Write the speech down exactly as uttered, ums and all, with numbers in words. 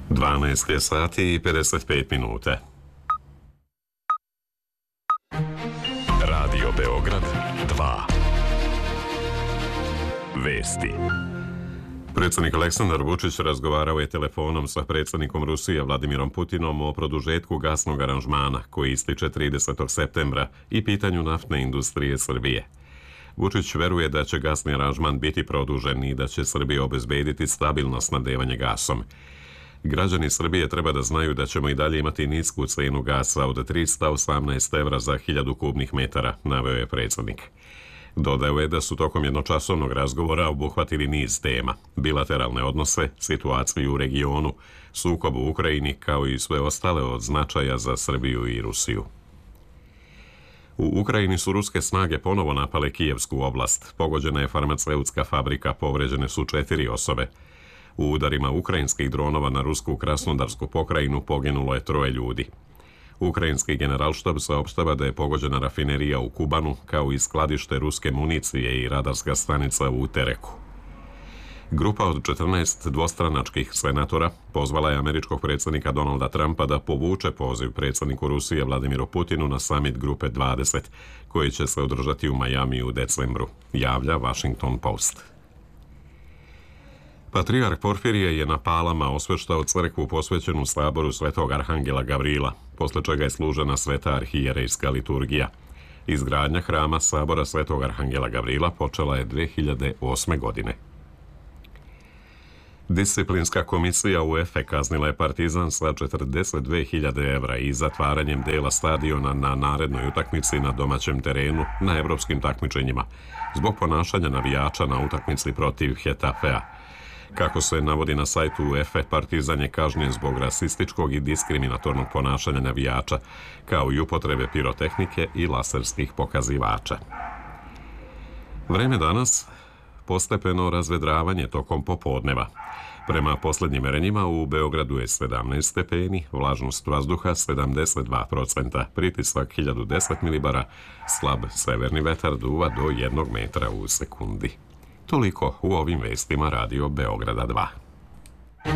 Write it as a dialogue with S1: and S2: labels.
S1: dvanaest je sati i pedeset pet minuta.
S2: Radio Beograd dva. Vesti.
S1: Predsjednik Aleksandar Vučić razgovarao je telefonom sa predsjednikom Rusije Vladimirom Putinom o produžetku gasnog aranžmana koji ističe tridesetog septembra i pitanju naftne industrije Srbije. Vučić veruje da će gasni aranžman biti produžen i da će Srbija obezbediti stabilno snabdevanje gasom. Građani Srbije treba da znaju da ćemo i dalje imati nisku cenu gasa od trista osamnaest evra za hiljadu kubnih metara, naveo je predsjednik. Dodao je da su tokom jednočasovnog razgovora obuhvatili niz tema, bilateralne odnose, situaciju u regionu, sukob u Ukrajini, kao i sve ostale od značaja za Srbiju i Rusiju. U Ukrajini su ruske snage ponovo napale Kijevsku oblast. Pogođena je farmaceutska fabrika, povređene su četiri osobe. U udarima ukrajinskih dronova na rusku Krasnodarsku pokrajinu poginulo je troje ljudi. Ukrajinski generalštab saopštava da je pogođena rafinerija u Kubanu, kao i skladište ruske municije i radarska stanica u Tereku. Grupa od četrnaest dvostranačkih senatora pozvala je američkog predsjednika Donalda Trumpa da povuče poziv predsjedniku Rusije Vladimiru Putinu na summit Grupe dvadeset, koji će se održati u Majamiju u decembru, javlja Washington Post. Patrijarh Porfirije je na Palama osveštao crkvu posvećenu saboru Svetog Arhangela Gavrila, posle čega je služena sveta arhijerejska liturgija. Izgradnja hrama sabora Svetog Arhangela Gavrila počela je dve hiljade osme. godine. Disciplinska komisija UEFA kaznila je Partizan sa četrdeset dve hiljade evra i zatvaranjem dela stadiona na narednoj utakmici na domaćem terenu na evropskim takmičenjima, zbog ponašanja navijača na utakmici protiv Hetafea. Kako se navodi na sajtu UEFA, Partizan je kažnjen zbog rasističkog i diskriminatornog ponašanja navijača, kao i upotrebe pirotehnike i laserskih pokazivača. Vreme danas, postepeno razvedravanje tokom popodneva. Prema posljednjim merenjima u Beogradu je sedamnaest stepeni, vlažnost vazduha sedamdeset dva procenta, pritisak hiljadu deset milibara, slab severni vetar duva do jednog metra u sekundi. Toliko u ovim vestima Radio Beograda dva.